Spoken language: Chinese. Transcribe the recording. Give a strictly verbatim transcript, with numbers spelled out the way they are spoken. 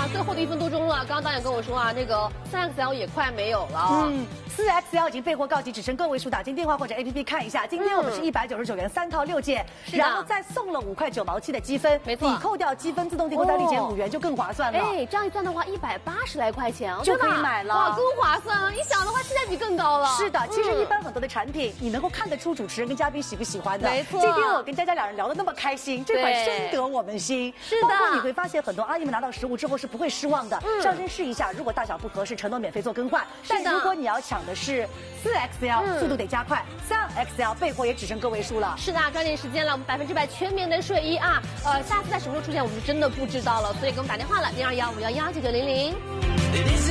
哇，最后的一分多钟了，刚刚导演跟我说啊，那个三 X L 也快没有了。 嗯，四 X L 已经备货告急，只剩个位数，打进电话或者 A P P 看一下。今天我们是一百九十九元三套六件，然后再送了五块九毛七的积分， 没错， 抵扣掉积分，自动订购再立减五元就更划算了。 哎，这样一算的话，一百八十来块钱就可以买了， 哇，更划算了。一想的话，性价比更高了。 是的，其实一般很多的产品，你能够看得出主持人跟嘉宾喜不喜欢的。 没错， 今天我跟佳佳两人聊得那么开心，这款深得我们心。 是的， 包括你会发现很多阿姨们拿到实物之后是不会失望的，上身试一下，如果大小不合适，承诺免费做更换。但如果你要抢的是四 X L， 速度得加快，三 X L 备货也只剩个位数了。 是的，抓紧时间了，我们百分之百全棉的睡衣啊，呃，下次在什么时候出现，我们是真的不知道了，所以给我们打电话了，零二幺五幺幺九九零零。